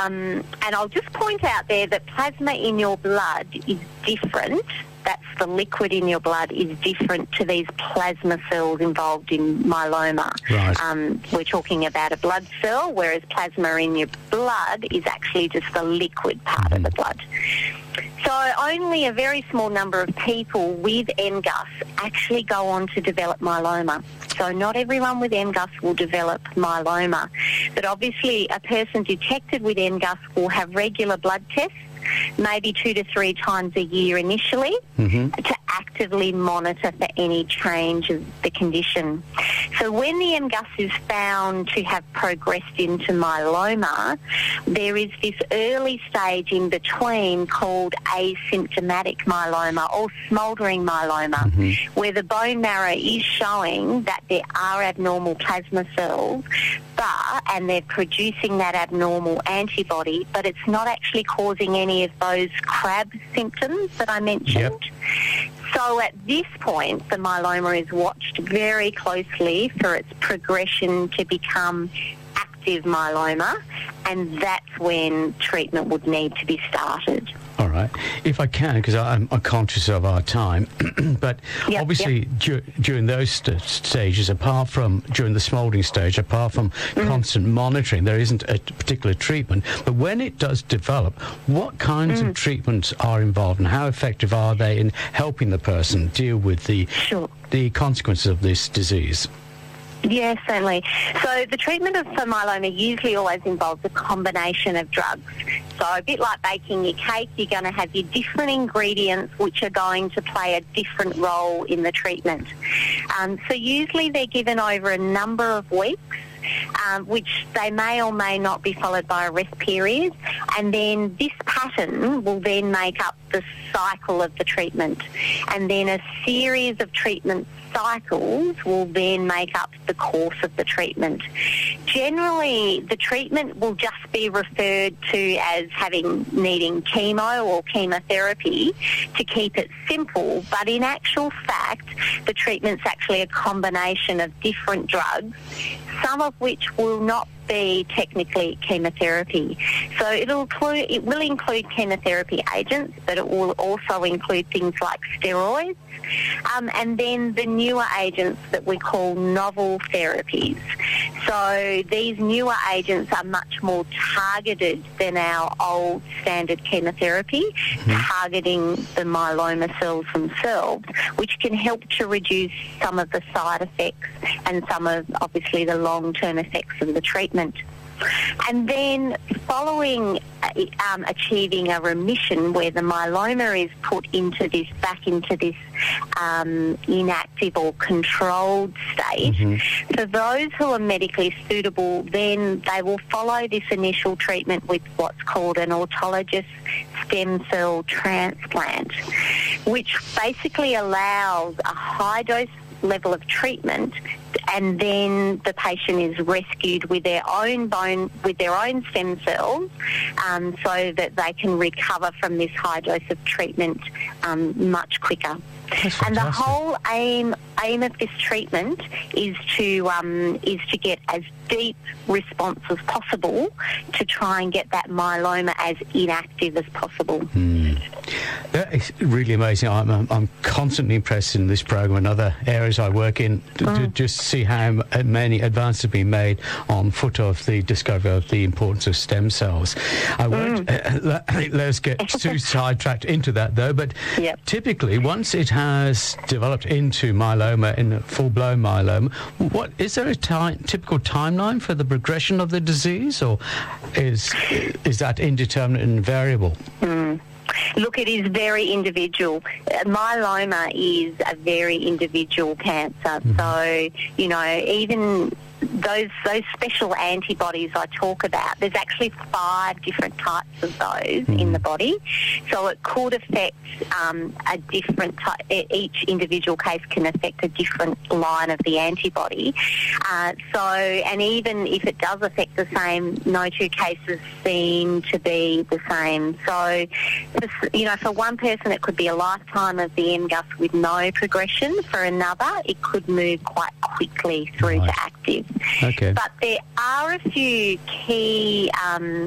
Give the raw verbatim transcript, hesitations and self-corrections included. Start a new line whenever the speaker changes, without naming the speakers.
Um, and I'll just point out there that plasma in your blood is different. That's the liquid in your blood is different to these plasma cells involved in myeloma.
Right.
Um, we're talking about a blood cell, whereas plasma in your blood is actually just the liquid part
Mm-hmm.
of the blood. So only a very small number of people with M G U S actually go on to develop myeloma. So not everyone with M G U S will develop myeloma. But obviously a person detected with M G U S will have regular blood tests, maybe two to three times a year initially,
Mm-hmm.
to actively monitor for any change of the condition. So when the M G U S is found to have progressed into myeloma, there is this early stage in between called asymptomatic myeloma or smouldering myeloma,
Mm-hmm.
where the bone marrow is showing that there are abnormal plasma cells, but and they're producing that abnormal antibody, but it's not actually causing any of those crab symptoms that I mentioned.
Yep.
So at this point, the myeloma is watched very closely for its progression to become active myeloma, and that's when treatment would need to be started.
All right. If I can, because I'm, I'm conscious of our time, but
Yep,
obviously
yep.
dur- during those st- stages, apart from during the smouldering stage, apart from
Mm-hmm.
constant monitoring, there isn't a particular treatment. But when it does develop, what kinds
Mm.
of treatments are involved and how effective are they in helping the person deal with the,
Sure.
the consequences of this disease?
Yes, certainly. So the treatment of for myeloma usually always involves a combination of drugs. So a bit like baking your cake, you're going to have your different ingredients which are going to play a different role in the treatment. Um, so usually they're given over a number of weeks, um, which they may or may not be followed by a rest period. And then this pattern will then make up the cycle of the treatment. And then a series of treatment cycles will then make up the course of the treatment. Generally, the treatment will just be referred to as having needing chemo or chemotherapy to keep it simple, but in actual fact, the treatment's actually a combination of different drugs, some of which will not be technically chemotherapy. So it'll include, it will include chemotherapy agents, but it will also include things like steroids, um, and then the newer agents that we call novel therapies. So these newer agents are much more targeted than our old standard chemotherapy, mm-hmm. targeting the myeloma cells themselves, which can help to reduce some of the side effects and some of, obviously, the long-term effects of the treatment. And then following um, achieving a remission where the myeloma is put into this, back into this um, inactive or controlled state, mm-hmm. for those who are medically suitable, then they will follow this initial treatment with what's called an autologous stem cell transplant, which basically allows a high dose level of treatment, and then the patient is rescued with their own bone, with their own stem cells, um, so that they can recover from this high dose of treatment um, much quicker. And the whole aim aim of this treatment is to um, is to get as deep response as possible to try and get that myeloma as inactive as possible.
Mm. That is really amazing. I'm, I'm, I'm constantly impressed in this program and other areas I work in to, mm. to just see how many advances have been made on foot of the discovery of the importance of stem cells. I won't mm. uh, let, let's get too sidetracked into that though, but
yep.
typically once it has developed into myeloma, in full-blown myeloma, what is there a time, typical timeline for the progression of the disease, or is is that indeterminate and variable?
Mm. Look, it is very individual. Uh, myeloma is a very individual cancer. Mm-hmm. So, you know, even those those special antibodies I talk about, there's actually five different types of those mm-hmm. in the body. So it could affect um, a different type, each individual case can affect a different line of the antibody. Uh, so, and even if it does affect the same, no two cases seem to be the same. So, for, you know, for one person it could be a lifetime of the M G U S with no progression. For another, it could move quite quickly through
right.
to active.
Okay.
But there are a few key um,